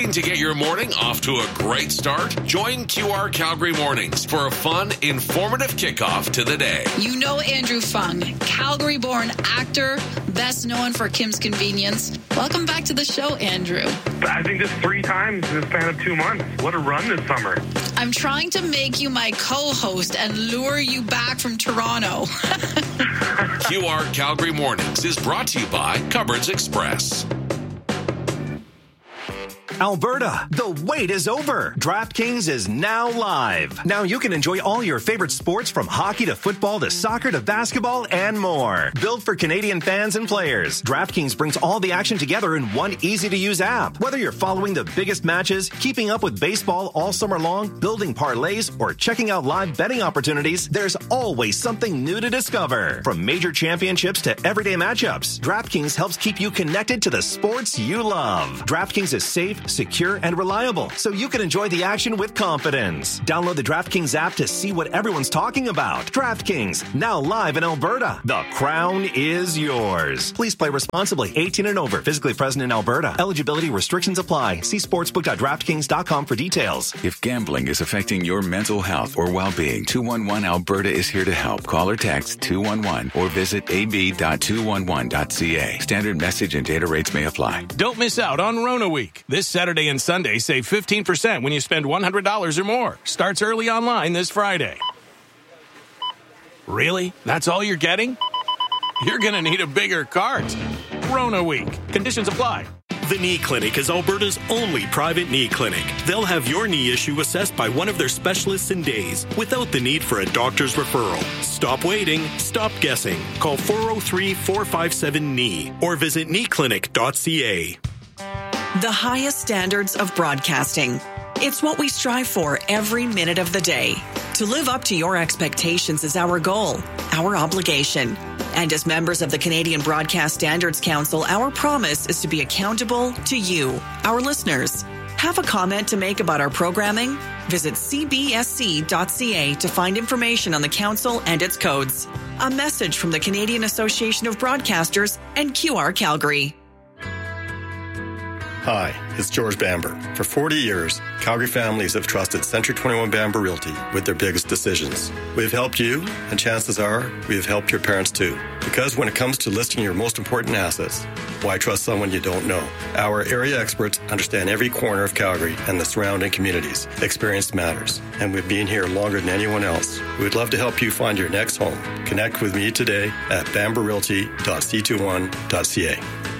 Looking to get your morning off to a great start? Join QR Calgary Mornings for a fun, informative kickoff to the day. You know Andrew Fung, Calgary-born actor, best known for Kim's Convenience. Welcome back to the show, Andrew. I think just 3 times in the span of 2 months. What a run this summer. I'm trying to make you my co-host and lure you back from Toronto. QR Calgary Mornings is brought to you by Cupboards Express. Alberta, the wait is over. DraftKings is now live. Now you can enjoy all your favorite sports from hockey to football to soccer to basketball and more. Built for Canadian fans and players, DraftKings brings all the action together in one easy-to-use app. Whether you're following the biggest matches, keeping up with baseball all summer long, building parlays, or checking out live betting opportunities, there's always something new to discover. From major championships to everyday matchups, DraftKings helps keep you connected to the sports you love. DraftKings is safe, secure, and reliable, so you can enjoy the action with confidence. Download the DraftKings app to see what everyone's talking about. DraftKings, now live in Alberta. The crown is yours. Please play responsibly. 18 and over. Physically present in Alberta. Eligibility restrictions apply. See sportsbook.draftkings.com for details. If gambling is affecting your mental health or well-being, 211 Alberta is here to help. Call or text 211 or visit ab.211.ca. Standard message and data rates may apply. Don't miss out on Rona Week. This Saturday and Sunday, save 15% when you spend $100 or more. Starts early online this Friday. Really? That's all you're getting? You're going to need a bigger cart. Rona Week. Conditions apply. The Knee Clinic is Alberta's only private knee clinic. They'll have your knee issue assessed by one of their specialists in days without the need for a doctor's referral. Stop waiting. Stop guessing. Call 403-457-KNEE or visit kneeclinic.ca. The highest standards of broadcasting. It's what we strive for every minute of the day. To live up to your expectations is our goal, our obligation. And as members of the Canadian Broadcast Standards Council, our promise is to be accountable to you, our listeners. Have a comment to make about our programming? Visit cbsc.ca to find information on the council and its codes. A message from the Canadian Association of Broadcasters and QR Calgary. Hi, it's George Bamber. For 40 years, Calgary families have trusted Century 21 Bamber Realty with their biggest decisions. We've helped you, and chances are we have helped your parents too. Because when it comes to listing your most important assets, why trust someone you don't know? Our area experts understand every corner of Calgary and the surrounding communities. Experience matters, and we've been here longer than anyone else. We'd love to help you find your next home. Connect with me today at bamberrealty.c21.ca.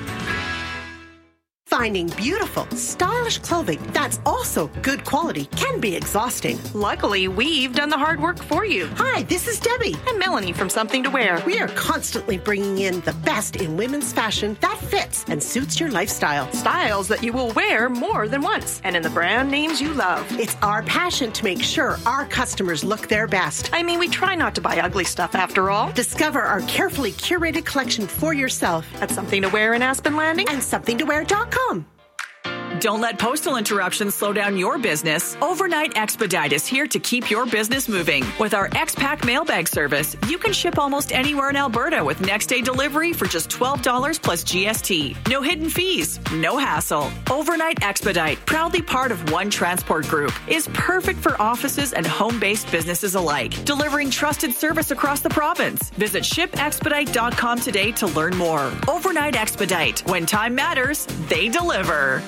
Finding beautiful, stylish clothing that's also good quality can be exhausting. Luckily, we've done the hard work for you. Hi, this is Debbie. And Melanie from Something to Wear. We are constantly bringing in the best in women's fashion that fits and suits your lifestyle. Styles that you will wear more than once, and in the brand names you love. It's our passion to make sure our customers look their best. I mean, we try not to buy ugly stuff after all. Discover our carefully curated collection for yourself at Something to Wear in Aspen Landing and somethingtowear.com. Don't let postal interruptions slow down your business. Overnight Expedite is here to keep your business moving. With our X-Pack mailbag service, you can ship almost anywhere in Alberta with next-day delivery for just $12 plus GST. No hidden fees, no hassle. Overnight Expedite, proudly part of One Transport Group, is perfect for offices and home-based businesses alike, delivering trusted service across the province. Visit shipexpedite.com today to learn more. Overnight Expedite. When time matters, they deliver.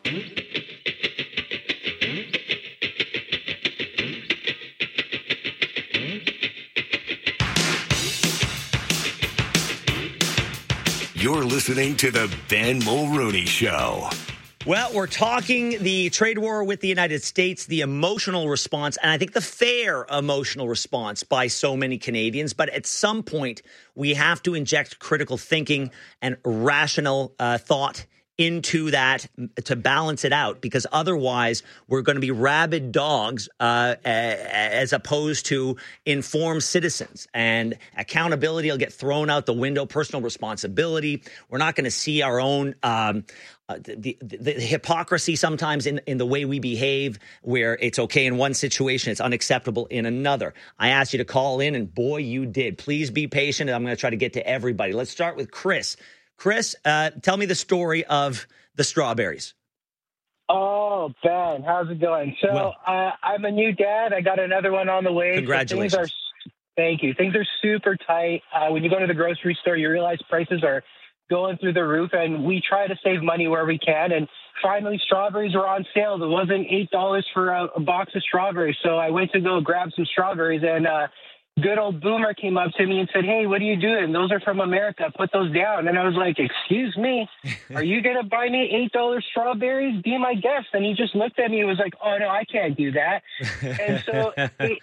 You're listening to the Ben Mulrooney Show. Well, we're talking the trade war with the United States, the emotional response, and I think the fair emotional response by so many Canadians. But at some point, we have to inject critical thinking and rational thought into that to balance it out, because otherwise we're going to be rabid dogs as opposed to informed citizens, and accountability will get thrown out the window. Personal responsibility. We're not going to see our own the hypocrisy sometimes in the way we behave, where it's okay in one situation, it's unacceptable in another. I asked you to call in, and boy, you did. Please be patient. I'm going to try to get to everybody. Let's start with Chris. Chris, tell me the story of the strawberries. Oh, Ben, how's it going? So I'm a new dad. I got another one on the way. Congratulations. So thank you. Things are super tight. When you go to the grocery store, you realize prices are going through the roof, and we try to save money where we can. And finally, strawberries were on sale. There wasn't $8 for a box of strawberries. So I went to go grab some strawberries, and good old Boomer came up to me and said, "Hey, what are you doing? Those are from America. Put those down." And I was like, "Excuse me, are you going to buy me $8 strawberries? Be my guest." And he just looked at me and was like, "Oh, no, I can't do that." And so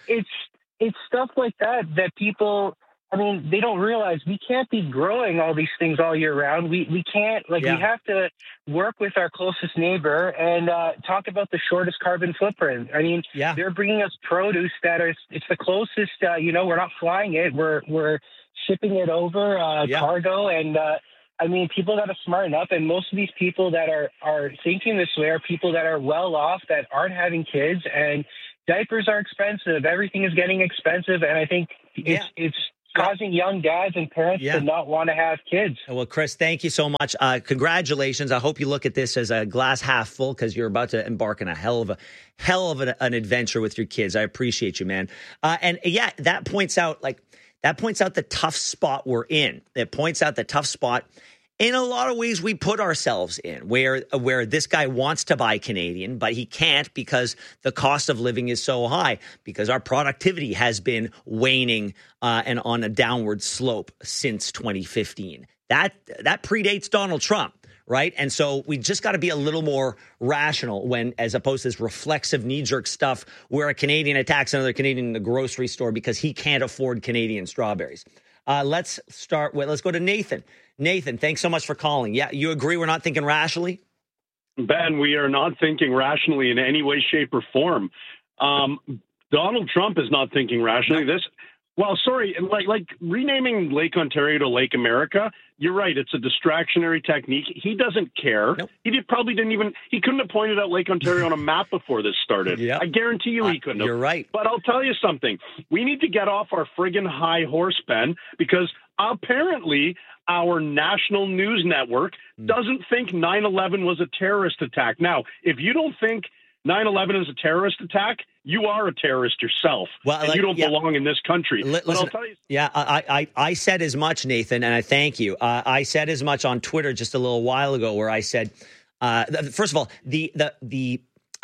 it's stuff like that people, I mean, they don't realize we can't be growing all these things all year round. We can't, we have to work with our closest neighbor and talk about the shortest carbon footprint. I mean, they're bringing us produce it's the closest, we're not flying it. We're shipping it over cargo. And I mean, people got to smarten up. And most of these people that are thinking this way are people that are well off, that aren't having kids, and diapers are expensive. Everything is getting expensive. And I think it's causing young dads and parents to not want to have kids. Well, Chris, thank you so much. Congratulations. I hope you look at this as a glass half full, because you're about to embark on a hell of an adventure with your kids. I appreciate you, man. That points out the tough spot we're in. It points out the tough spot in a lot of ways we put ourselves in, where this guy wants to buy Canadian, but he can't because the cost of living is so high, because our productivity has been waning and on a downward slope since 2015. That predates Donald Trump, right? And so we just got to be a little more rational as opposed to this reflexive knee-jerk stuff where a Canadian attacks another Canadian in the grocery store because he can't afford Canadian strawberries. Let's go to Nathan. Nathan, thanks so much for calling. Yeah, you agree we're not thinking rationally? Ben, we are not thinking rationally in any way, shape, or form. Donald Trump is not thinking rationally. Like renaming Lake Ontario to Lake America, you're right. It's a distractionary technique. He doesn't care. Nope. He couldn't have pointed out Lake Ontario on a map before this started. Yep. I guarantee you he couldn't have. You're right. But I'll tell you something. We need to get off our friggin' high horse, Ben, because apparently our national news network doesn't think 9/11 was a terrorist attack. Now, if you don't think 9/11 is a terrorist attack, you are a terrorist yourself, and you don't belong in this country. But I'll tell you. Yeah, I said as much, Nathan, and I thank you. I said as much on Twitter just a little while ago, where I said, first of all, the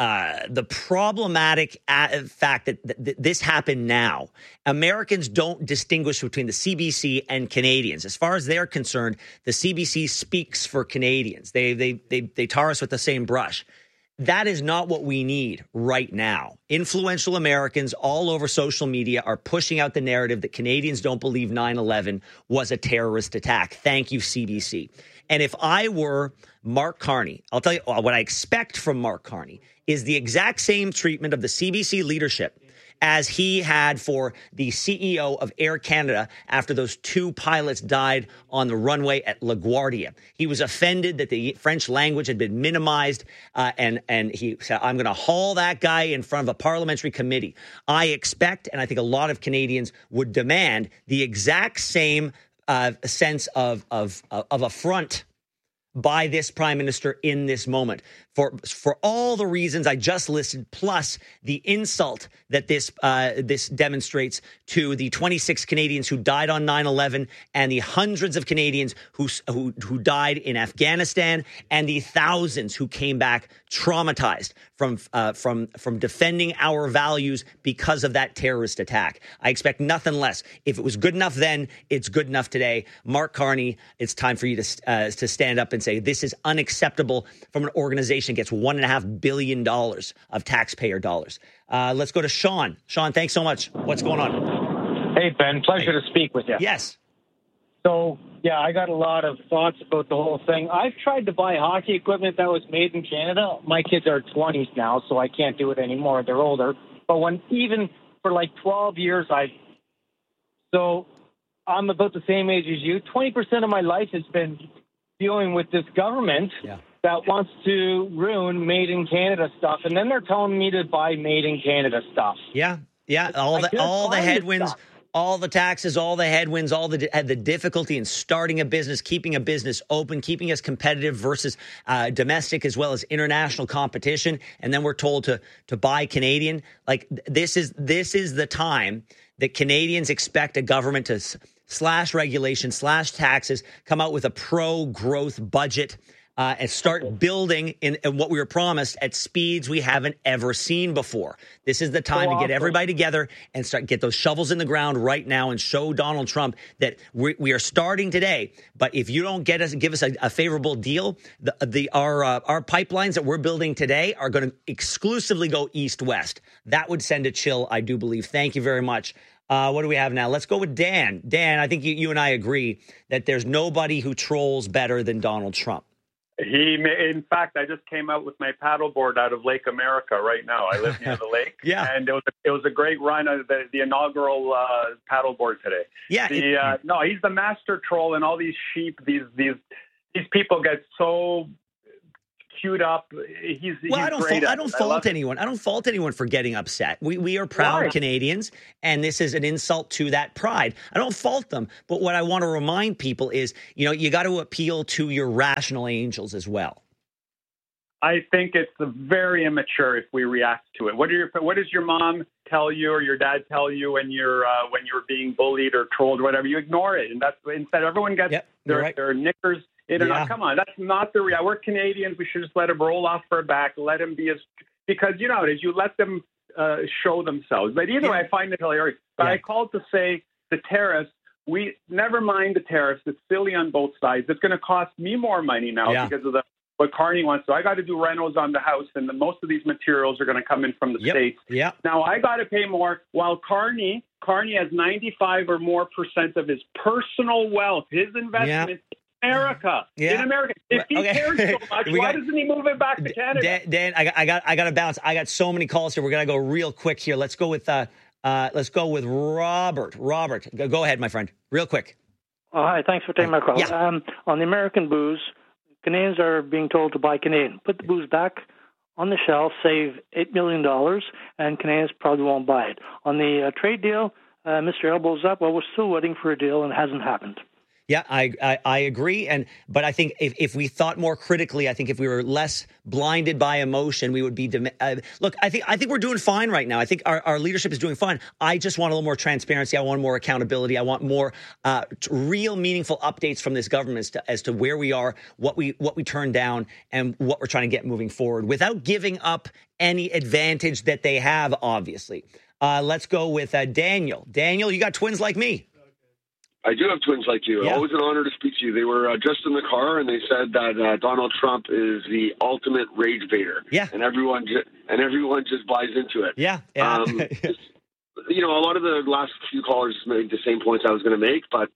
problematic fact that this happened now. Americans don't distinguish between the CBC and Canadians. As far as they're concerned, the CBC speaks for Canadians. They tar us with the same brush. That is not what we need right now. Influential Americans all over social media are pushing out the narrative that Canadians don't believe 9/11 was a terrorist attack. Thank you, CBC. And if I were Mark Carney, I'll tell you what I expect from Mark Carney is the exact same treatment of the CBC leadership as he had for the CEO of Air Canada after those two pilots died on the runway at LaGuardia. He was offended that the French language had been minimized, and he said, "I'm going to haul that guy in front of a parliamentary committee." I expect, and I think a lot of Canadians would demand, the exact same sense of affront by this prime minister in this moment for all the reasons I just listed, plus the insult that this demonstrates to the 26 Canadians who died on 9/11 and the hundreds of Canadians who died in Afghanistan and the thousands who came back traumatized from defending our values because of that terrorist attack. I expect nothing less. If it was good enough then, it's good enough today. Mark Carney, it's time for you to stand up and say this is unacceptable from an organization that gets $1.5 billion of taxpayer dollars. Let's go to Sean. Sean, thanks so much. What's going on? Hey, Ben. Pleasure to speak with you. Yes. So, yeah, I got a lot of thoughts about the whole thing. I've tried to buy hockey equipment that was made in Canada. My kids are 20s now, so I can't do it anymore. They're older. But even for like 12 years, so I'm about the same age as you. 20% of my life has been dealing with this government that wants to ruin made in Canada stuff. And then they're telling me to buy made in Canada stuff. Yeah. Yeah. All the headwinds. all the taxes, all the headwinds, all the difficulty in starting a business, keeping a business open, keeping us competitive versus domestic as well as international competition. And then we're told to buy Canadian. Like this is the time that Canadians expect a government to slash regulation, slash taxes, come out with a pro-growth budget, and start building in what we were promised at speeds we haven't ever seen before. This is the time to get everybody together and get those shovels in the ground right now and show Donald Trump that we are starting today. But if you don't give us a favorable deal, our pipelines that we're building today are going to exclusively go east-west. That would send a chill, I do believe. Thank you very much. What do we have now? Let's go with Dan. Dan, I think you and I agree that there's nobody who trolls better than Donald Trump. In fact, I just came out with my paddleboard out of Lake America right now. I live near the lake. Yeah. And it was a great run of the inaugural paddleboard today. Yeah. No, he's the master troll, and all these sheep, these people get so queued up. I don't fault anyone. I don't fault anyone for getting upset. We are proud Canadians, and this is an insult to that pride. I don't fault them, but what I want to remind people is, you got to appeal to your rational angels as well. I think it's very immature if we react to it. What does your mom tell you or your dad tell you when you're being bullied or trolled or whatever? You ignore it, and that's instead everyone gets their knickers. Come on, that's not the reality. We're Canadians. We should just let them roll off our back, let them be because you know how it is. You let them show themselves. But either way, I find it hilarious. But I called to say the tariffs. We never mind the tariffs. It's silly on both sides. It's going to cost me more money now because of what Carney wants. So I got to do renos on the house, and most of these materials are going to come in from the States. Yeah. Now I got to pay more. While Carney has 95% or more of his personal wealth, his investments. America. In America. If he cares so much, why doesn't he move it back to Canada? Dan, I got to bounce. I got so many calls here. We're gonna go real quick here. Let's go with Robert. Robert, go ahead, my friend. Real quick. Hi, thanks for taking my call. Yeah. On the American booze, Canadians are being told to buy Canadian. Put the booze back on the shelf, save $8 million, and Canadians probably won't buy it. On the trade deal, Mr. Elbows up. Well, we're still waiting for a deal, and it hasn't happened. Yeah, I agree. But I think if we thought more critically, I think if we were less blinded by emotion, we would be. Look, I think we're doing fine right now. I think our leadership is doing fine. I just want a little more transparency. I want more accountability. I want more real, meaningful updates from this government as to where we are, what we turned down, and what we're trying to get moving forward without giving up any advantage that they have. Obviously, let's go with Daniel. Daniel, you got twins like me. I do have twins like you. Yeah. Always an honor to speak to you. They were just in the car, and they said that Donald Trump is the ultimate rage baiter. Yeah, and everyone just buys into it. Yeah. A lot of the last few callers made the same points I was going to make, but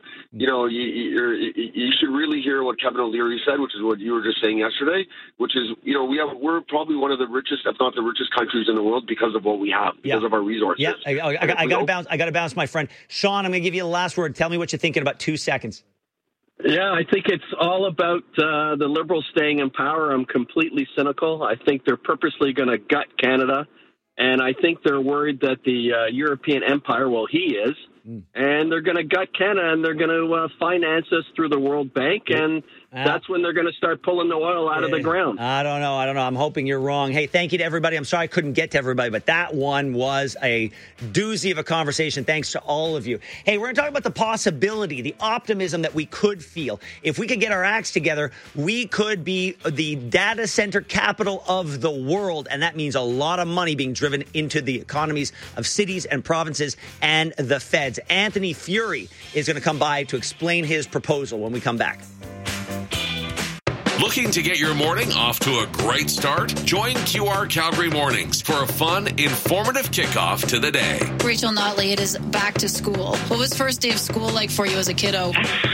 you should really hear what Kevin O'Leary said, which is what you were just saying yesterday. Which is, we're probably one of the richest, if not the richest, countries in the world because of what we have, because of our resources. Yeah, I got to bounce. I got to bounce, my friend. Sean, I'm going to give you the last word. Tell me what you're thinking in about 2 seconds. Yeah, I think it's all about the Liberals staying in power. I'm completely cynical. I think they're purposely going to gut Canada. And I think they're worried that the European empire, he is, and they're going to gut Canada, and they're going to finance us through the World Bank, and that's when they're going to start pulling the oil out of the ground. I don't know. I'm hoping you're wrong. Hey, thank you to everybody. I'm sorry I couldn't get to everybody, but that one was a doozy of a conversation. Thanks to all of you. Hey, we're going to talk about the possibility, the optimism that we could feel. If we could get our acts together, we could be the data center capital of the world, and that means a lot of money being driven into the economies of cities and provinces and the feds. Anthony Furey is going to come by to explain his proposal when we come back. Looking to get your morning off to a great start? Join QR Calgary Mornings for a fun, informative kickoff to the day. Rachel Notley, it is back to school. What was first day of school like for you as a kiddo?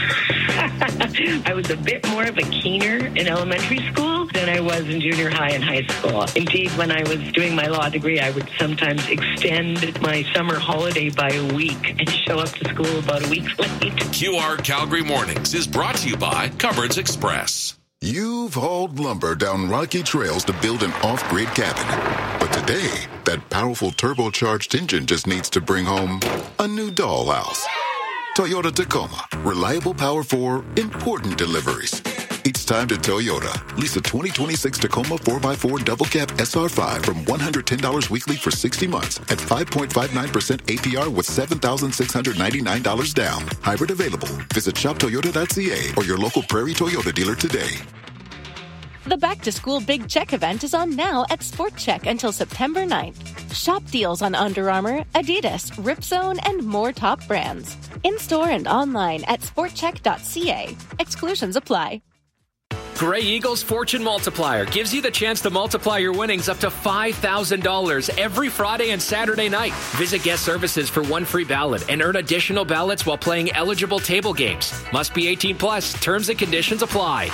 I was a bit more of a keener in elementary school than I was in junior high and high school. Indeed, when I was doing my law degree, I would sometimes extend my summer holiday by a week and show up to school about a week late. QR Calgary Mornings is brought to you by Cupboards Express. You've hauled lumber down rocky trails to build an off-grid cabin. But today, that powerful turbocharged engine just needs to bring home a new dollhouse. Toyota Tacoma. Reliable power for important deliveries. It's time to Toyota. Lease a 2026 Tacoma 4x4 double cab SR5 from $110 weekly for 60 months at 5.59% APR with $7,699 down. Hybrid available. Visit shoptoyota.ca or your local Prairie Toyota dealer today. The Back to School Big Check event is on now at Sport Check until September 9th. Shop deals on Under Armour, Adidas, Ripzone, and more top brands. In-store and online at sportcheck.ca. Exclusions apply. Gray Eagle's Fortune Multiplier gives you the chance to multiply your winnings up to $5,000 every Friday and Saturday night. Visit Guest Services for one free ballot and earn additional ballots while playing eligible table games. Must be 18 plus. Terms and conditions apply.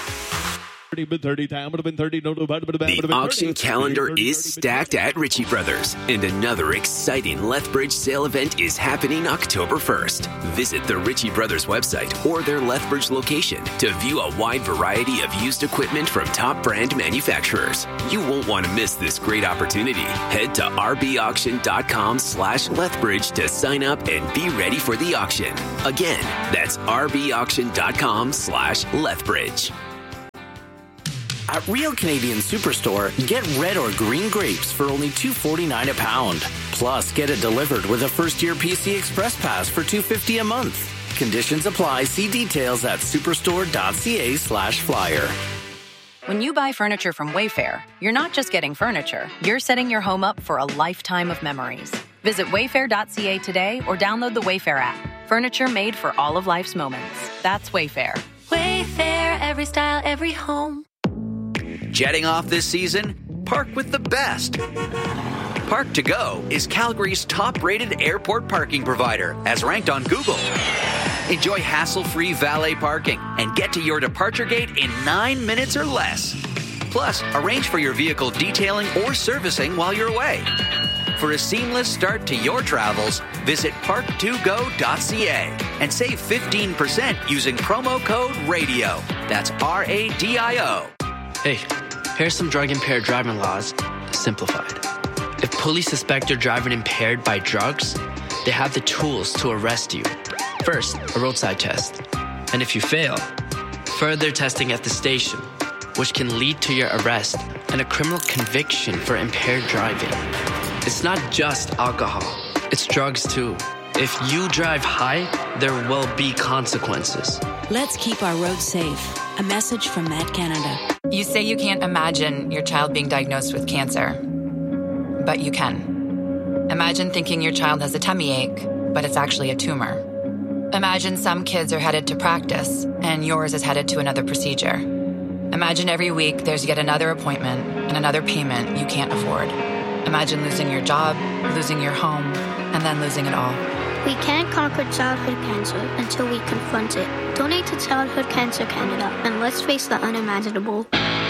The auction calendar is stacked at Ritchie Brothers, and another exciting Lethbridge sale event is happening October 1st. Visit the Ritchie Brothers website or their Lethbridge location to view a wide variety of used equipment from top brand manufacturers. You won't want to miss this great opportunity. Head to rbauction.com/Lethbridge to sign up and be ready for the auction. Again, that's rbauction.com/Lethbridge. At Real Canadian Superstore, get red or green grapes for only $2.49 a pound. Plus, get it delivered with a first-year PC Express Pass for $2.50 a month. Conditions apply. See details at superstore.ca/flyer. When you buy furniture from Wayfair, you're not just getting furniture. You're setting your home up for a lifetime of memories. Visit wayfair.ca today or download the Wayfair app. Furniture made for all of life's moments. That's Wayfair. Wayfair, every style, every home. Jetting off this season? Park with the best. Park to Go is Calgary's top-rated airport parking provider, as ranked on Google. Enjoy hassle-free valet parking and get to your departure gate in 9 minutes or less. Plus, arrange for your vehicle detailing or servicing while you're away. For a seamless start to your travels, visit park2go.ca and save 15% using promo code RADIO. That's RADIO. Hey, here's some drug-impaired driving laws, simplified. If police suspect you're driving impaired by drugs, they have the tools to arrest you. First, a roadside test. And if you fail, further testing at the station, which can lead to your arrest and a criminal conviction for impaired driving. It's not just alcohol, it's drugs too. If you drive high, there will be consequences. Let's keep our roads safe. A message from Med Canada. You say you can't imagine your child being diagnosed with cancer, but you can. Imagine thinking your child has a tummy ache, but it's actually a tumor. Imagine some kids are headed to practice, and yours is headed to another procedure. Imagine every week there's yet another appointment and another payment you can't afford. Imagine losing your job, losing your home, and then losing it all. We can't conquer childhood cancer until we confront it. Donate to Childhood Cancer Canada, and let's face the unimaginable.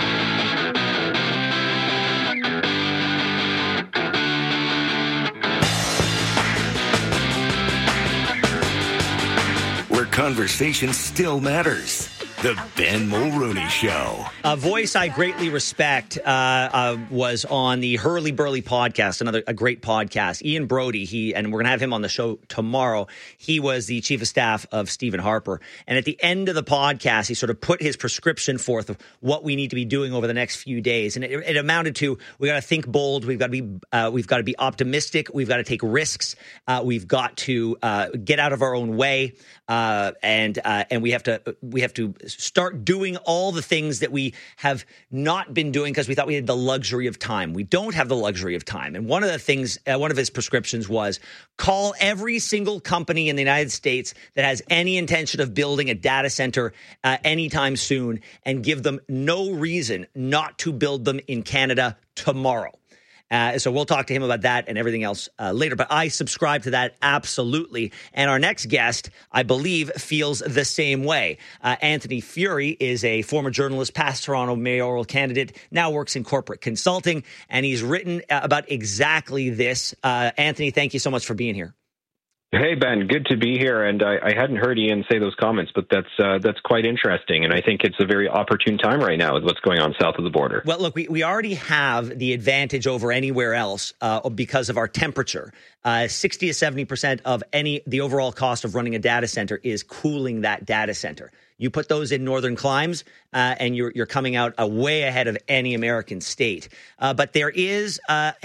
Where conversation still matters. The Ben Mulrooney Show. A voice I greatly respect was on the Hurley Burley podcast, a great podcast. Ian Brody, and we're going to have him on the show tomorrow. He was the chief of staff of Stephen Harper. And at the end of the podcast, he sort of put his prescription forth of what we need to be doing over the next few days. And it amounted to, we got to think bold. We've got to be optimistic. We've got to take risks. We've got to get out of our own way. And we have to start doing all the things that we have not been doing because we thought we had the luxury of time. We don't have the luxury of time. And one of the things, one of his prescriptions was call every single company in the United States that has any intention of building a data center anytime soon and give them no reason not to build them in Canada tomorrow. So we'll talk to him about that and everything else later. But I subscribe to that absolutely. And our next guest, I believe, feels the same way. Anthony Furey is a former journalist, past Toronto mayoral candidate, now works in corporate consulting, and he's written about exactly this. Anthony, thank you so much for being here. Hey, Ben, good to be here. And I hadn't heard Ian say those comments, but that's quite interesting. And I think it's a very opportune time right now with what's going on south of the border. Well, look, we already have the advantage over anywhere else because of our temperature. 60 to 70% of the overall cost of running a data center is cooling that data center. You put those in northern climes, and you're coming out way ahead of any American state. But there is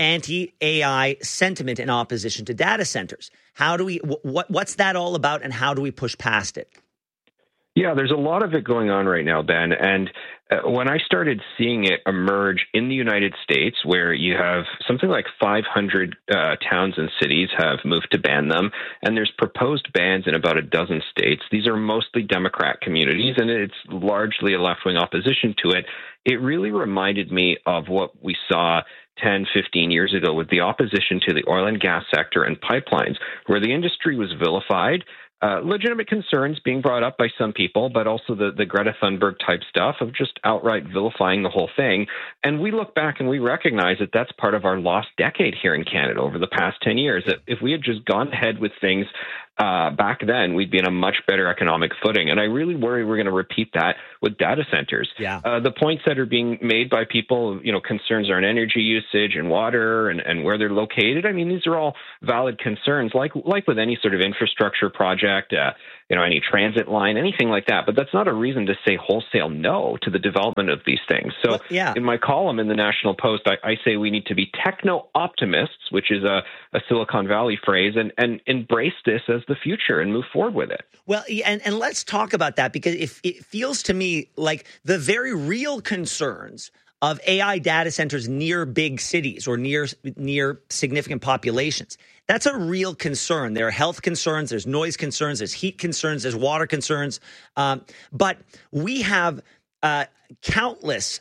anti-AI sentiment in opposition to data centers. How do we? What's that all about, and how do we push past it? Yeah, there's a lot of it going on right now, Ben. And when I started seeing it emerge in the United States, where you have something like 500 towns and cities have moved to ban them, and there's proposed bans in about a dozen states. These are mostly Democrat communities, and it's largely a left-wing opposition to it. It really reminded me of what we saw 10, 15 years ago with the opposition to the oil and gas sector and pipelines, where the industry was vilified. Legitimate concerns being brought up by some people, but also the Greta Thunberg type stuff of just outright vilifying the whole thing. And we look back and we recognize that that's part of our lost decade here in Canada over the past 10 years. That if we had just gone ahead with things back then, we'd be in a much better economic footing. And I really worry we're going to repeat that with data centers. Yeah. The points that are being made by people, concerns around energy usage and water and where they're located. I mean, these are all valid concerns, like with any sort of infrastructure project, any transit line, anything like that. But that's not a reason to say wholesale no to the development of these things. So in my column in the National Post, I say we need to be techno-optimists, which is a Silicon Valley phrase, and embrace this as the future and move forward with it. Well, and let's talk about that, because it feels to me like the very real concerns of AI data centers near big cities or near significant populations. That's a real concern. There are health concerns, there's noise concerns, there's heat concerns, there's water concerns. But we have countless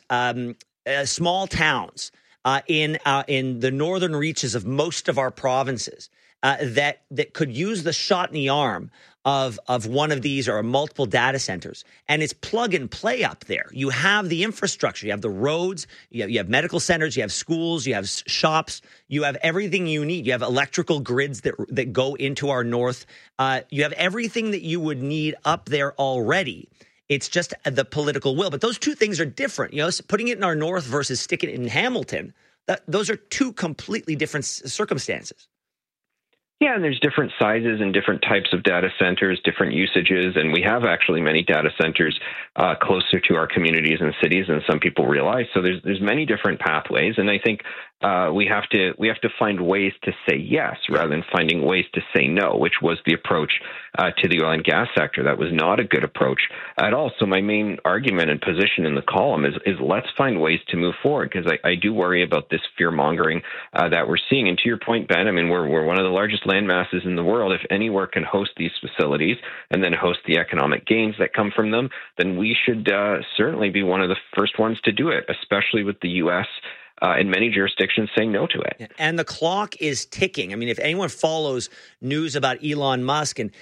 small towns in the northern reaches of most of our provinces that could use the shot in the arm of one of these or multiple data centers. And it's plug and play up there. You have the infrastructure, you have the roads, you have medical centers, you have schools, you have shops, you have everything you need. You have electrical grids that go into our north. You have everything that you would need up there already. It's just the political will. But those two things are different. Putting it in our north versus sticking it in Hamilton, those are two completely different circumstances. Yeah, and there's different sizes and different types of data centers, different usages, and we have actually many data centers closer to our communities and cities than some people realize. So there's many different pathways, and I think we have to find ways to say yes rather than finding ways to say no, which was the approach to the oil and gas sector. That was not a good approach at all. So my main argument and position in the column is let's find ways to move forward, because I do worry about this fear mongering that we're seeing. And to your point, Ben, I mean, we're one of the largest land masses in the world. If anywhere can host these facilities and then host the economic gains that come from them, then we should certainly be one of the first ones to do it, especially with the U.S. In many jurisdictions saying no to it. And the clock is ticking. I mean, if anyone follows news about Elon Musk and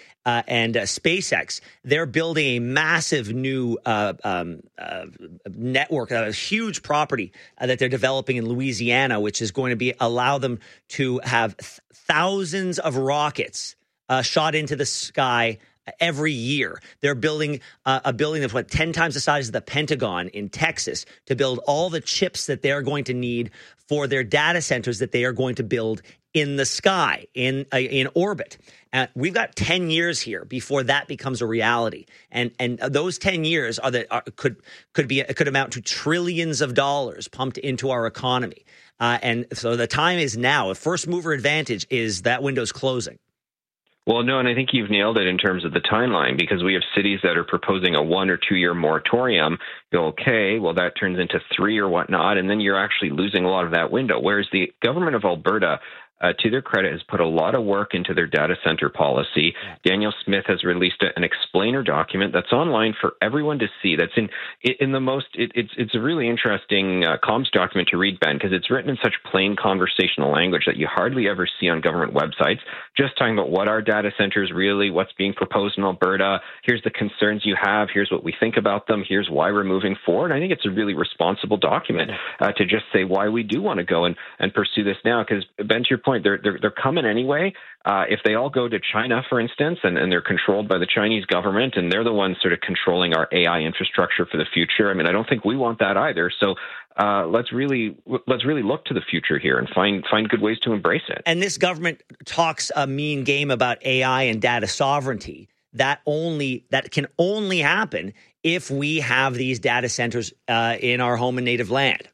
SpaceX, they're building a massive new network, a huge property that they're developing in Louisiana, which is going to allow them to have thousands of rockets shot into the sky every year. They're building a building that's 10 times the size of the Pentagon in Texas to build all the chips that they're going to need for their data centers that they are going to build in the sky, in orbit. We've got 10 years here before that becomes a reality, and those 10 years could amount to trillions of dollars pumped into our economy. And so the time is now. A first mover advantage is that window's closing. Well, no, and I think you've nailed it in terms of the timeline, because we have cities that are proposing a 1 or 2 year moratorium. Okay, well, that turns into 3 or whatnot, and then you're actually losing a lot of that window. Whereas the government of Alberta, to their credit, has put a lot of work into their data center policy. Daniel Smith has released an explainer document that's online for everyone to see. That's in the most. It's a really interesting comms document to read, Ben, because it's written in such plain conversational language that you hardly ever see on government websites. Just talking about what are data centers really, what's being proposed in Alberta. Here's the concerns you have. Here's what we think about them. Here's why we're moving forward. I think it's a really responsible document to just say why we do want to go and pursue this now. Because, Ben, to your point, they're coming anyway. If they all go to China, for instance, and they're controlled by the Chinese government, and they're the ones sort of controlling our AI infrastructure for the future, I mean, I don't think we want that either. So let's really look to the future here and find good ways to embrace it. And this government talks a mean game about AI and data sovereignty. That can only happen if we have these data centers in our home and native land.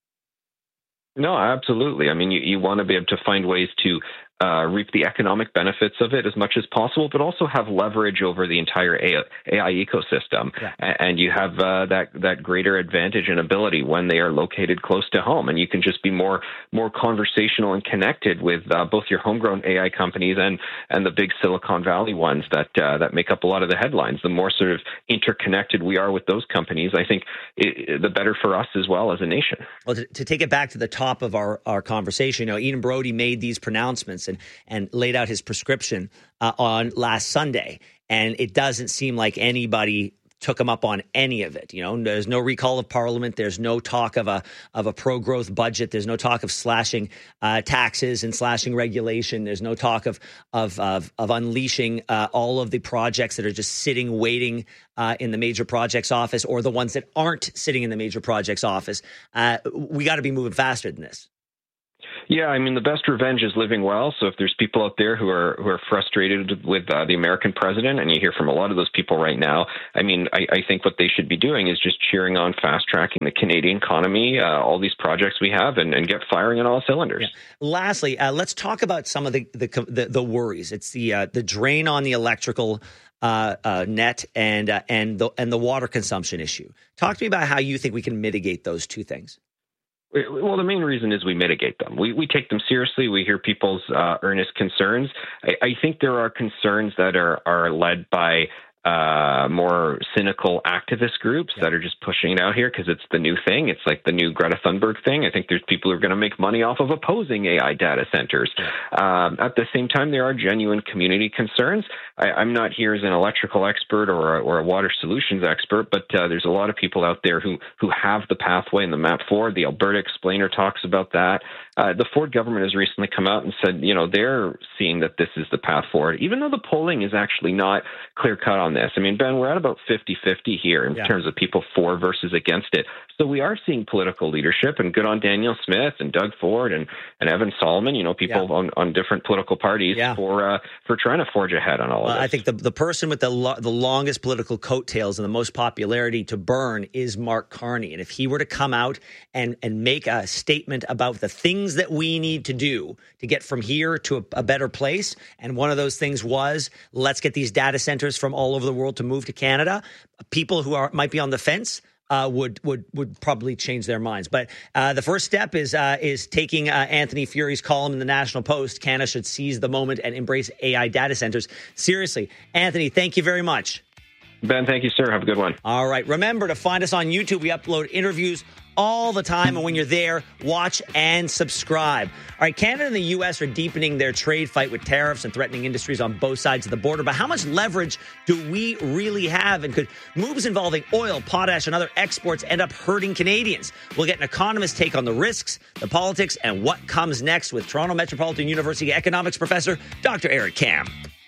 No, absolutely. I mean, you want to be able to find ways to reap the economic benefits of it as much as possible, but also have leverage over the entire AI ecosystem. Yeah. And you have that greater advantage and ability when they are located close to home. And you can just be more conversational and connected with both your homegrown AI companies and the big Silicon Valley ones that make up a lot of the headlines. The more sort of interconnected we are with those companies, I think the better for us as well as a nation. Well, to take it back to the top of our conversation, Eden Brody made these pronouncements and laid out his prescription on last Sunday. And it doesn't seem like anybody took him up on any of it. There's no recall of Parliament. There's no talk of a pro-growth budget. There's no talk of slashing taxes and slashing regulation. There's no talk of unleashing all of the projects that are just sitting, waiting in the major projects office, or the ones that aren't sitting in the major projects office. We got to be moving faster than this. Yeah, I mean, the best revenge is living well. So if there's people out there who are frustrated with the American president, and you hear from a lot of those people right now, I mean, I think what they should be doing is just cheering on fast-tracking the Canadian economy, all these projects we have, and get firing on all cylinders. Yeah. Lastly, let's talk about some of the worries. It's the drain on the electrical net and the water consumption issue. Talk to me about how you think we can mitigate those two things. Well, the main reason is we mitigate them. We take them seriously. We hear people's earnest concerns. I think there are concerns that are led by more cynical activist groups that are just pushing it out here because it's the new thing. It's like the new Greta Thunberg thing. I think there's people who are going to make money off of opposing AI data centers. At the same time, there are genuine community concerns. I'm not here as an electrical expert or a water solutions expert, but there's a lot of people out there who have the pathway and the map forward. The Alberta Explainer talks about that. The Ford government has recently come out and said, they're seeing that this is the path forward, even though the polling is actually not clear-cut on this. I mean, Ben, we're at about 50-50 here in terms of people for versus against it. So we are seeing political leadership, and good on Danielle Smith and Doug Ford and Evan Solomon, people on different political parties for trying to forge ahead on all of this. I think the person with the longest political coattails and the most popularity to burn is Mark Carney. And if he were to come out and make a statement about the things that we need to do to get from here to a better place, and one of those things was, let's get these data centers from all over the world to move to Canada, people who might be on the fence would probably change their minds. But the first step is taking Anthony Furey's column in the National Post. Canada should seize the moment and embrace AI data centers. Seriously, Anthony, thank you very much. Ben, thank you, sir. Have a good one. All right. Remember to find us on YouTube. We upload interviews all the time. And when you're there, watch and subscribe. All right. Canada and the U.S. are deepening their trade fight with tariffs and threatening industries on both sides of the border. But how much leverage do we really have? And could moves involving oil, potash, and other exports end up hurting Canadians? We'll get an economist's take on the risks, the politics, and what comes next with Toronto Metropolitan University economics professor, Dr. Eric Kam.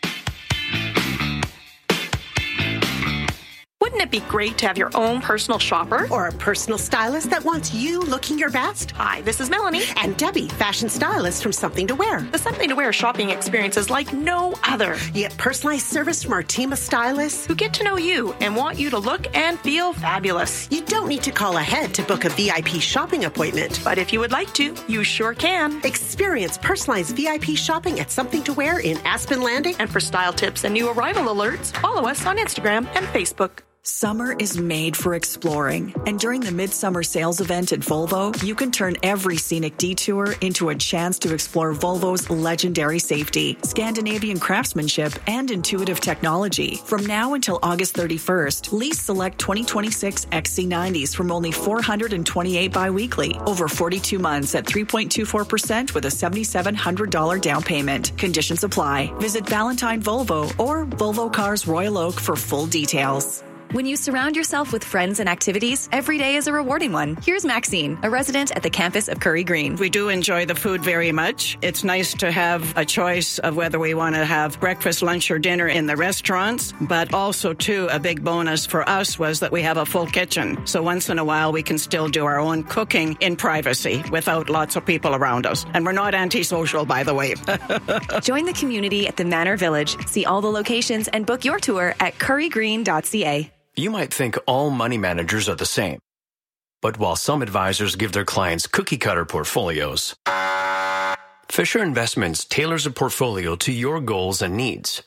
Wouldn't it be great to have your own personal shopper? Or a personal stylist that wants you looking your best? Hi, this is Melanie. And Debbie, fashion stylist from Something to Wear. The Something to Wear shopping experience is like no other. You get personalized service from our team of stylists who get to know you and want you to look and feel fabulous. You don't need to call ahead to book a VIP shopping appointment. But if you would like to, you sure can. Experience personalized VIP shopping at Something to Wear in Aspen Landing. And for style tips and new arrival alerts, follow us on Instagram and Facebook. Summer is made for exploring, and during the Midsummer Sales event at Volvo, you can turn every scenic detour into a chance to explore Volvo's legendary safety, Scandinavian craftsmanship, and intuitive technology. From now until August 31st, lease select 2026 XC90s from only $428 biweekly, over 42 months at 3.24% with a $7,700 down payment. Conditions apply. Visit Valentine Volvo or Volvo Cars Royal Oak for full details. When you surround yourself with friends and activities, every day is a rewarding one. Here's Maxine, a resident at the campus of Curry Green. We do enjoy the food very much. It's nice to have a choice of whether we want to have breakfast, lunch, or dinner in the restaurants, but also, too, a big bonus for us was that we have a full kitchen. So once in a while, we can still do our own cooking in privacy without lots of people around us. And we're not antisocial, by the way. Join the community at the Manor Village. See all the locations and book your tour at currygreen.ca. You might think all money managers are the same. But while some advisors give their clients cookie-cutter portfolios, Fisher Investments tailors a portfolio to your goals and needs.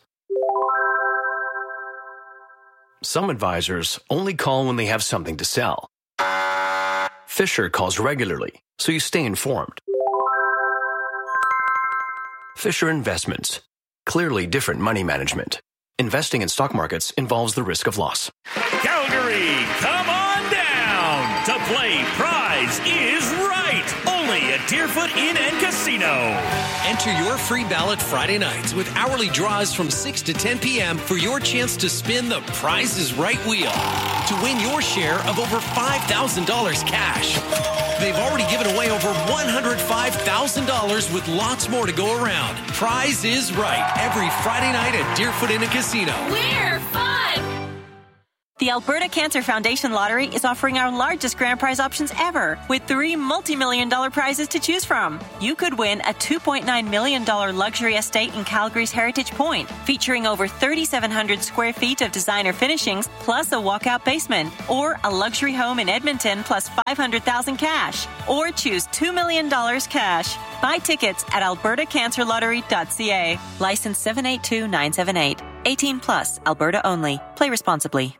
Some advisors only call when they have something to sell. Fisher calls regularly, so you stay informed. Fisher Investments. Clearly different money management. Investing in stock markets involves the risk of loss. Calgary, come on down to play Prize is Right. Only at Deerfoot Inn and Casino. Enter your free ballot Friday nights with hourly draws from 6 to 10 p.m. for your chance to spin the Prize is Right wheel to win your share of over $5,000 cash. They've already given away over $105,000 with lots more to go around. Prize is Right every Friday night at Deerfoot Inn and Casino. We're fun! The Alberta Cancer Foundation Lottery is offering our largest grand prize options ever, with 3 multi-million-dollar prizes to choose from. You could win a $2.9 million luxury estate in Calgary's Heritage Point, featuring over 3,700 square feet of designer finishings, plus a walkout basement, or a luxury home in Edmonton, plus $500,000 cash, or choose $2 million cash. Buy tickets at albertacancerlottery.ca. License 782978. 18 plus, Alberta only. Play responsibly.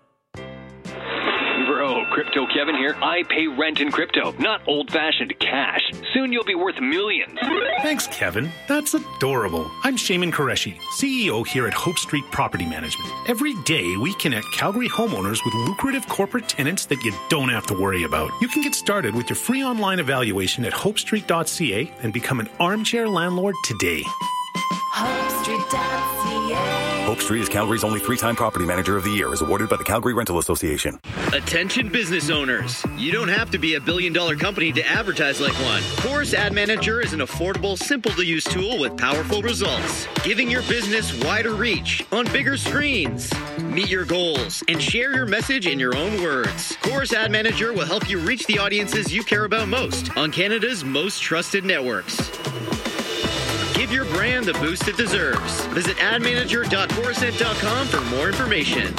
Bro, Crypto Kevin here. I pay rent in crypto, not old-fashioned cash. Soon you'll be worth millions. Thanks, Kevin. That's adorable. I'm Shaiman Qureshi, CEO here at Hope Street Property Management. Every day, we connect Calgary homeowners with lucrative corporate tenants that you don't have to worry about. You can get started with your free online evaluation at hopestreet.ca and become an armchair landlord today. HopeStreet.ca. Hope Street is Calgary's only 3-time property manager of the year, as awarded by the Calgary Rental Association. Attention business owners. You don't have to be a billion-dollar company to advertise like one. Chorus Ad Manager is an affordable, simple-to-use tool with powerful results, giving your business wider reach on bigger screens. Meet your goals and share your message in your own words. Chorus Ad Manager will help you reach the audiences you care about most on Canada's most trusted networks. Give your brand the boost it deserves. Visit admanager.chorusnet.com for more information.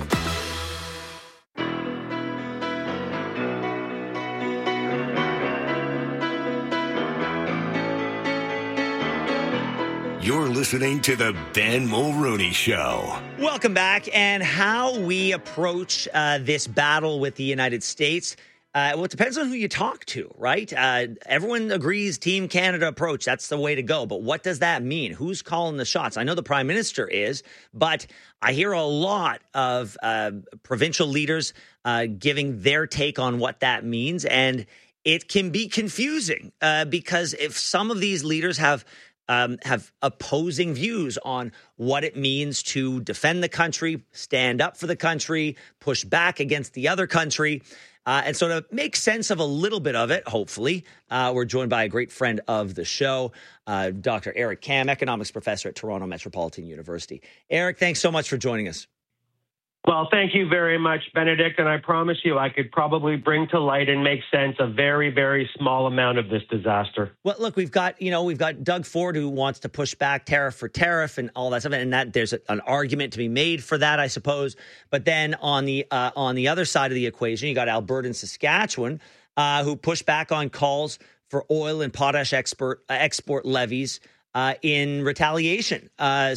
You're listening to the Ben Mulrooney Show. Welcome back. And how we approach this battle with the United States, well, it depends on who you talk to, right? Everyone agrees Team Canada approach. That's the way to go. But what does that mean? Who's calling the shots? I know the Prime Minister is, but I hear a lot of provincial leaders giving their take on what that means. And it can be confusing because if some of these leaders have opposing views on what it means to defend the country, stand up for the country, push back against the other country. And so to make sense of a little bit of it, hopefully, we're joined by a great friend of the show, Dr. Eric Kam, economics professor at Toronto Metropolitan University. Eric, thanks so much for joining us. Well, thank you very much, Benedict. And I promise you I could probably bring to light and make sense a very, very small amount of this disaster. Well, look, we've got Doug Ford who wants to push back tariff for tariff and all that stuff. And that there's an argument to be made for that, I suppose. But then on the other side of the equation, you got Alberta and Saskatchewan who push back on calls for oil and potash export levies in retaliation.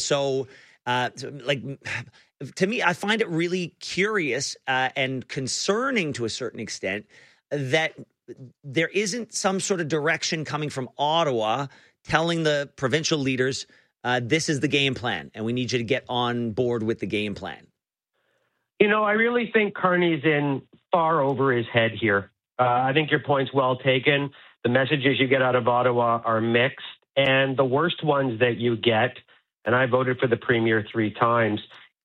To me, I find it really curious and concerning to a certain extent that there isn't some sort of direction coming from Ottawa telling the provincial leaders, this is the game plan, and we need you to get on board with the game plan. You know, I really think Carney's in far over his head here. I think your point's well taken. The messages you get out of Ottawa are mixed, and the worst ones that you get, and I voted for the Premier 3 times,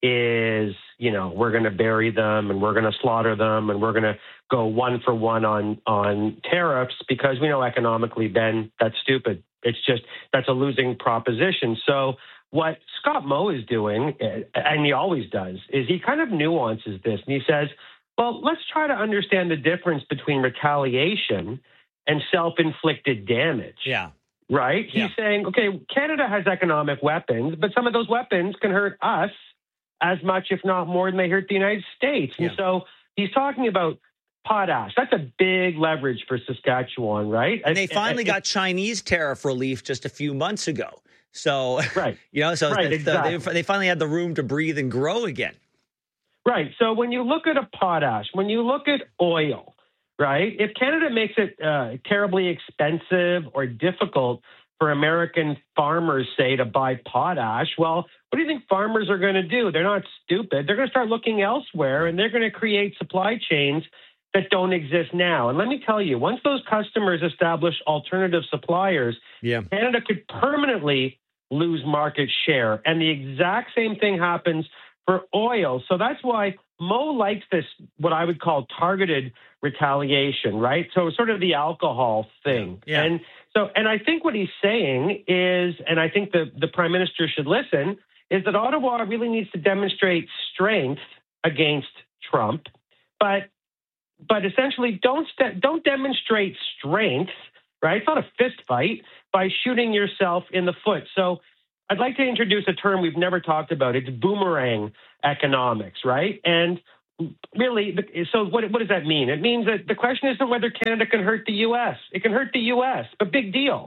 is, we're going to bury them and we're going to slaughter them and we're going to go 1-for-1 on tariffs because we know economically, Ben, that's stupid. That's a losing proposition. So what Scott Moe is doing, and he always does, is he kind of nuances this and he says, well, let's try to understand the difference between retaliation and self-inflicted damage. Yeah. Right? He's saying, okay, Canada has economic weapons, but some of those weapons can hurt us as much, if not more, than they hurt the United States. And so he's talking about potash. That's a big leverage for Saskatchewan, right? And they finally got Chinese tariff relief just a few months ago. So, right. Exactly. They finally had the room to breathe and grow again. Right. So when you look at a potash, when you look at oil, right, if Canada makes it terribly expensive or difficult for American farmers, say, to buy potash, well, what do you think farmers are going to do? They're not stupid. They're going to start looking elsewhere, and they're going to create supply chains that don't exist now. And let me tell you, once those customers establish alternative suppliers, Canada could permanently lose market share. And the exact same thing happens for oil. So that's why Moe likes this, what I would call targeted retaliation, right? So sort of the alcohol thing. Yeah. And I think what he's saying is, and I think the Prime Minister should listen, is that Ottawa really needs to demonstrate strength against Trump, but essentially don't demonstrate strength, right? It's not a fist fight, by shooting yourself in the foot. So I'd like to introduce a term we've never talked about. It's boomerang economics, right? And really, so what does that mean? It means that the question isn't whether Canada can hurt the U.S. It can hurt the U.S., but big deal.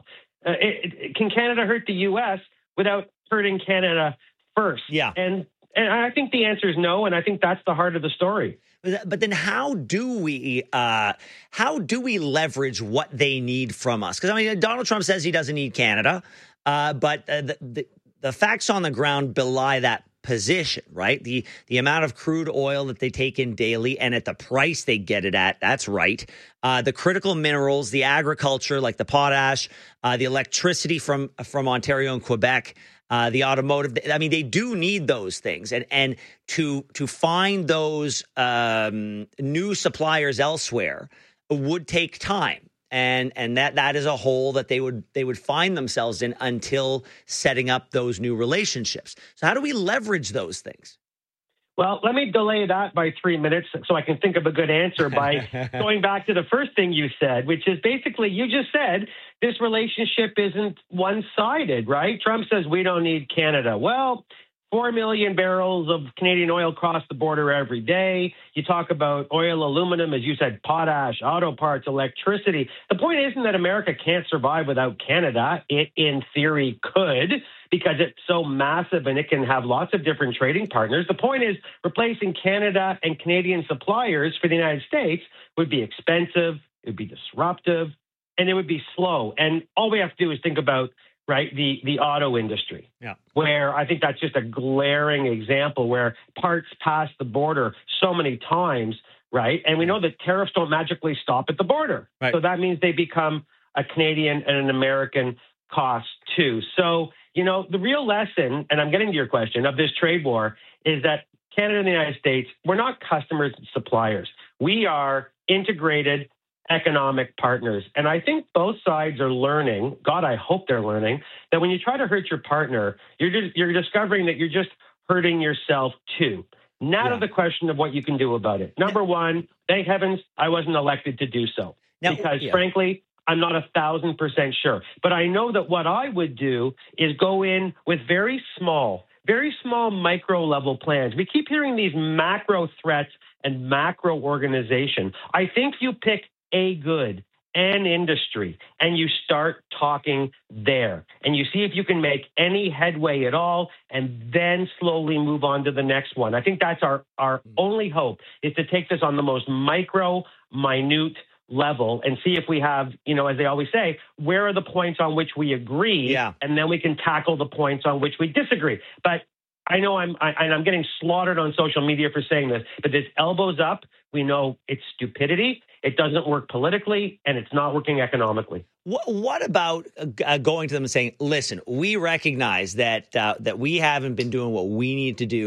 Can Canada hurt the U.S. without hurting Canada first? Yeah. And I think the answer is no, and I think that's the heart of the story. But then how do we leverage what they need from us? Because, I mean, Donald Trump says he doesn't need Canada, but the facts on the ground belie that position, right? The amount of crude oil that they take in daily and at the price they get it at, that's right. The critical minerals, the agriculture like the potash, the electricity from Ontario and Quebec, the automotive. I mean, they do need those things, and to find those new suppliers elsewhere would take time, and that is a hole that they would find themselves in until setting up those new relationships. So how do we leverage those things? Well, let me delay that by 3 minutes so I can think of a good answer by going back to the first thing you said, which is basically you just said this relationship isn't one-sided, right? Trump says we don't need Canada. Well, 4 million barrels of Canadian oil cross the border every day. You talk about oil, aluminum, as you said, potash, auto parts, electricity. The point isn't that America can't survive without Canada. It, in theory, could, because it's so massive and it can have lots of different trading partners. The point is replacing Canada and Canadian suppliers for the United States would be expensive, it would be disruptive, and it would be slow. And all we have to do is think about, right, the auto industry, where I think that's just a glaring example where parts pass the border so many times, right? And we know that tariffs don't magically stop at the border. Right. So that means they become a Canadian and an American cost too. So, the real lesson, and I'm getting to your question, of this trade war is that Canada and the United States, we're not customers and suppliers. We are integrated economic partners. And I think both sides are learning, God, I hope they're learning, that when you try to hurt your partner, you're discovering that you're just hurting yourself too. Now to the question of what you can do about it. Number one, thank heavens I wasn't elected to do so. Because frankly, I'm not 1,000% sure. But I know that what I would do is go in with very small micro level plans. We keep hearing these macro threats and macro organization. I think you pick a good and industry and you start talking there and you see if you can make any headway at all and then slowly move on to the next one. I think that's our only hope, is to take this on the most minute level and see if we have, as they always say, where are the points on which we agree, and then we can tackle the points on which we disagree. But I know I'm getting slaughtered on social media for saying this, but this elbows up, we know it's stupidity. It doesn't work politically, and it's not working economically. What about going to them and saying, listen, we recognize that we haven't been doing what we need to do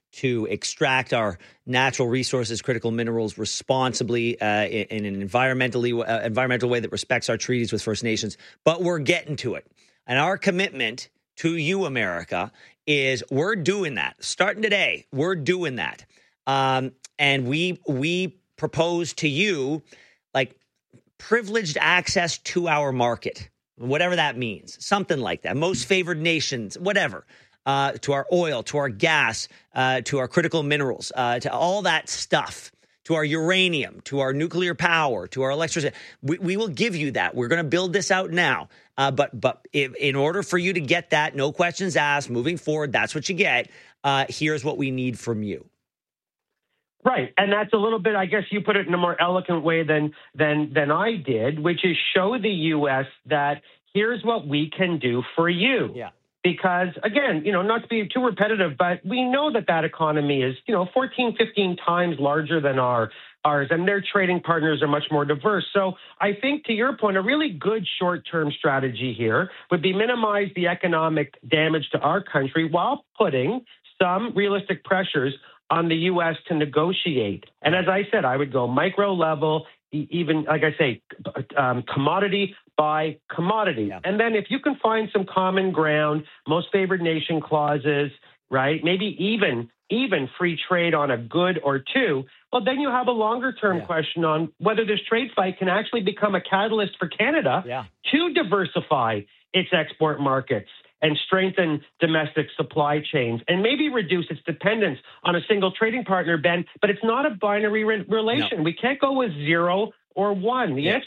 to extract our natural resources, critical minerals responsibly in an environmental way that respects our treaties with First Nations. But we're getting to it. And our commitment to you, America, is we're doing that. Starting today, we're doing that. And we propose to you, like, privileged access to our market, whatever that means, something like that. Most favored nations, whatever. To our oil, to our gas, to our critical minerals, to all that stuff, to our uranium, to our nuclear power, to our electricity. We will give you that. We're going to build this out now. But in order for you to get that, no questions asked, moving forward, that's what you get. Here's what we need from you. Right. And that's a little bit, I guess you put it in a more eloquent way than I did, which is show the U.S. that here's what we can do for you. Yeah. Because, again, not to be too repetitive, but we know that economy is, 14, 15 times larger than ours, and their trading partners are much more diverse. So I think, to your point, a really good short-term strategy here would be minimize the economic damage to our country while putting some realistic pressures on the U.S. to negotiate. And as I said, I would go micro level, even, like I say, commodity by commodity. Yeah. And then if you can find some common ground, most favored nation clauses, right, maybe even free trade on a good or two, well, then you have a longer-term question on whether this trade fight can actually become a catalyst for Canada to diversify its export markets and strengthen domestic supply chains and maybe reduce its dependence on a single trading partner, Ben. But it's not a binary relation. No. We can't go with 0 or 1. The answer